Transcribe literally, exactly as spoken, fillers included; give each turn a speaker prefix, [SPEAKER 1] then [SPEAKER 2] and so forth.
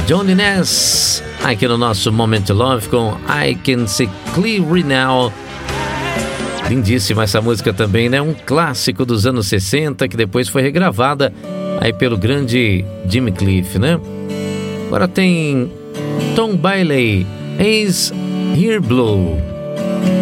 [SPEAKER 1] Johnny Ness, aqui no nosso Moment Love com I Can See Clearly Now. Lindíssima essa música também, né? Um clássico dos anos sessenta que depois foi regravada aí pelo grande Jimmy Cliff, né? Agora tem Tom Bailey, Ace Here Blue.